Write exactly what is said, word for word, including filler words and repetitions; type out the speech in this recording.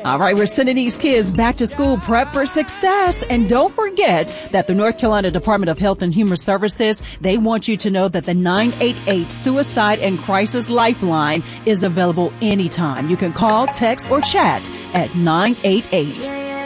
All right, we're sending these kids back to school prep for success. And don't forget that the North Carolina Department of Health and Human Services, they want you to know that the nine eight eight Suicide and Crisis Lifeline is available anytime. You can call, text, or chat at nine eight eight.